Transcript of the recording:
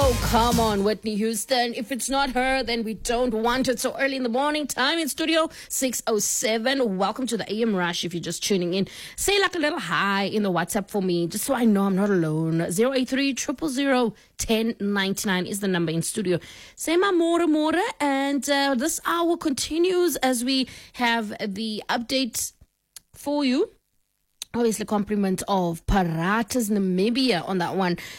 Oh, come on, Whitney Houston. If it's not her, then we don't want it. So early in the morning, time in studio, 6:07. Welcome to the AM Rush if you're just tuning in. Say like a little hi in the WhatsApp for me, just so I know I'm not alone. 083 000 1099 is the number in studio. Say my more. And this hour continues as we have the update for you. Obviously, compliment of Paratus Namibia on that one.